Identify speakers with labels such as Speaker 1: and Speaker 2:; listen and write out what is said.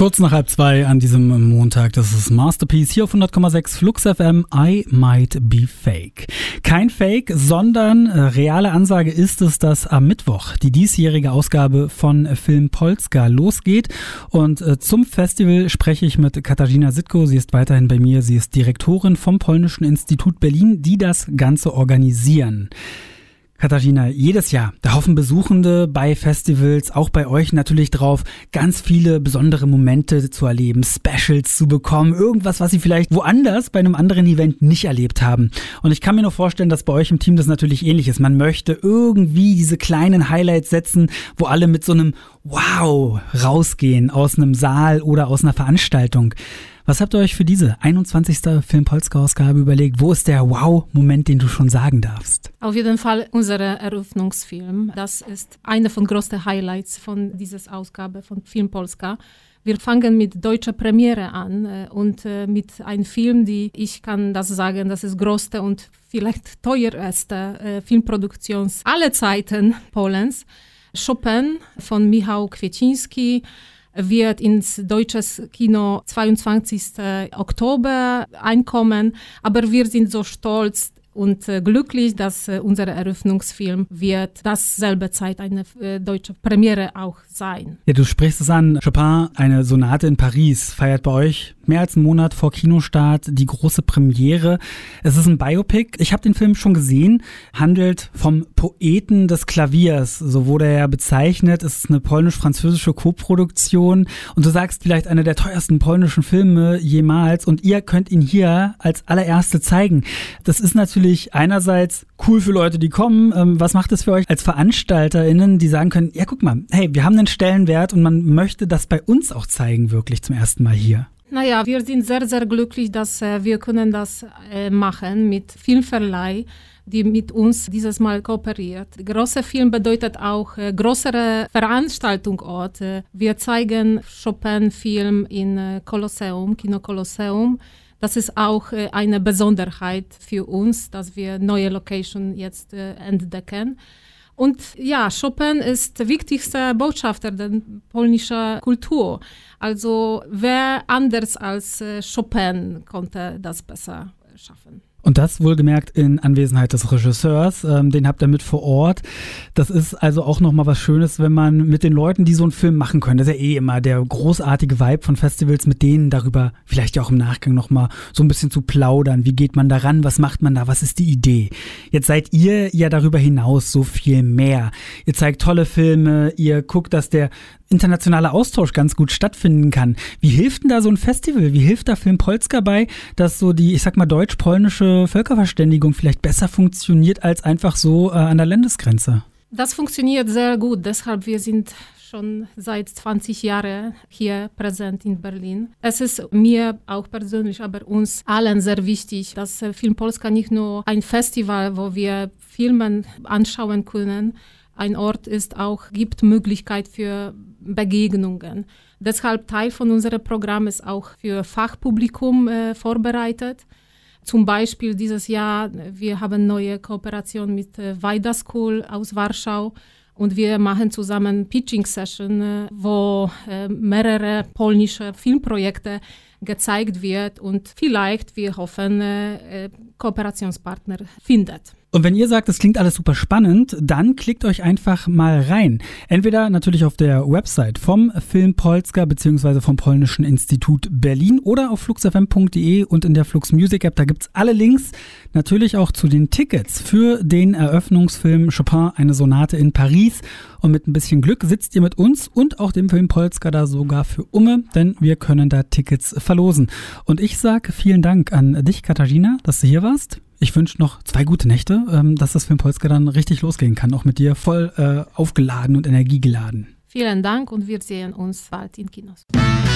Speaker 1: Kurz nach 1:30 an diesem Montag, das ist Masterpiece hier auf 100,6 Flux FM, I Might Be Fake. Kein Fake, sondern reale Ansage ist es, dass am Mittwoch die diesjährige Ausgabe von Film Polska losgeht. Und zum Festival spreche ich mit Katarzyna Sitko. Sie ist weiterhin bei mir. Sie ist Direktorin vom Polnischen Institut Berlin, die das Ganze organisieren. Katarzyna, jedes Jahr, da hoffen Besuchende bei Festivals, auch bei euch natürlich drauf, ganz viele besondere Momente zu erleben, Specials zu bekommen, irgendwas, was sie vielleicht woanders bei einem anderen Event nicht erlebt haben. Und ich kann mir nur vorstellen, dass bei euch im Team das natürlich ähnlich ist. Man möchte irgendwie diese kleinen Highlights setzen, wo alle mit so einem Wow rausgehen aus einem Saal oder aus einer Veranstaltung. Was habt ihr euch für diese 21. Film-Polska-Ausgabe überlegt? Wo ist der Wow-Moment, den du schon sagen darfst?
Speaker 2: Auf jeden Fall unser Eröffnungsfilm. Das ist eine von größten Highlights von dieser Ausgabe von Film Polska. Wir fangen mit deutscher Premiere an und mit einem Film, die ich kann das sagen, das ist größte und vielleicht teuerste Filmproduktion aller Zeiten Polens. Chopin von Michał Kwieciński wird ins deutsche Kino 22. Oktober einkommen, aber wir sind so stolz und glücklich, dass unser Eröffnungsfilm wird dasselbe Zeit eine deutsche Premiere auch sein.
Speaker 1: Ja, du sprichst es an. Chopin, eine Sonate in Paris, feiert bei euch mehr als einen Monat vor Kinostart die große Premiere. Es ist ein Biopic. Ich habe den Film schon gesehen. Handelt vom Poeten des Klaviers. So wurde er bezeichnet. Es ist eine polnisch-französische Koproduktion. Und du sagst vielleicht einer der teuersten polnischen Filme jemals. Und ihr könnt ihn hier als allererste zeigen. Das ist natürlich einerseits cool für Leute, die kommen. Was macht es für euch als VeranstalterInnen, die sagen können, ja guck mal, hey, wir haben einen Stellenwert und man möchte das bei uns auch zeigen, wirklich zum ersten Mal hier?
Speaker 2: Naja, wir sind sehr, sehr glücklich, dass wir können das machen mit Filmverleih, die mit uns dieses Mal kooperiert. Großer Film bedeutet auch größere Veranstaltungsort. Wir zeigen Chopin-Film in Kolosseum, Kino Kolosseum. Das ist auch eine Besonderheit für uns, dass wir neue Location jetzt entdecken. Und ja, Chopin ist der wichtigste Botschafter der polnischen Kultur. Also wer anders als Chopin konnte das besser schaffen.
Speaker 1: Und das wohlgemerkt in Anwesenheit des Regisseurs, den habt ihr mit vor Ort. Das ist also auch nochmal was Schönes, wenn man mit den Leuten, die so einen Film machen können, das ist ja eh immer der großartige Vibe von Festivals, mit denen darüber vielleicht ja auch im Nachgang nochmal so ein bisschen zu plaudern. Wie geht man da ran? Was macht man da? Was ist die Idee? Jetzt seid ihr ja darüber hinaus so viel mehr. Ihr zeigt tolle Filme, ihr guckt, dass der internationale Austausch ganz gut stattfinden kann. Wie hilft denn da so ein Festival? Wie hilft da Film Polska bei, dass so die, ich sag mal, deutsch-polnische Völkerverständigung vielleicht besser funktioniert als einfach so an der Landesgrenze?
Speaker 2: Das funktioniert sehr gut. Deshalb wir sind schon seit 20 Jahren hier präsent in Berlin. Es ist mir auch persönlich, aber uns allen sehr wichtig, dass Film Polska nicht nur ein Festival, wo wir Filme anschauen können, ein Ort ist auch, gibt Möglichkeit für Begegnungen. Deshalb Teil von unserem Programm ist auch für Fachpublikum vorbereitet. Zum Beispiel dieses Jahr, wir haben neue Kooperation mit Wajda School aus Warschau und wir machen zusammen Pitching-Session, wo mehrere polnische Filmprojekte gezeigt wird und vielleicht, wir hoffen, Kooperationspartner findet.
Speaker 1: Und wenn ihr sagt, das klingt alles super spannend, dann klickt euch einfach mal rein. Entweder natürlich auf der Website vom Film Polska bzw. vom Polnischen Institut Berlin oder auf fluxfm.de und in der Flux Music App. Da gibt's alle Links. Natürlich auch zu den Tickets für den Eröffnungsfilm Chopin, eine Sonate in Paris. Und mit ein bisschen Glück sitzt ihr mit uns und auch dem Film Polska da sogar für Umme, denn wir können da Tickets verlosen. Und ich sage vielen Dank an dich, Katarzyna, dass du hier warst. Ich wünsche noch 2 gute Nächte, dass das Film Polska dann richtig losgehen kann, auch mit dir voll aufgeladen und energiegeladen.
Speaker 2: Vielen Dank und wir sehen uns bald in Kinos.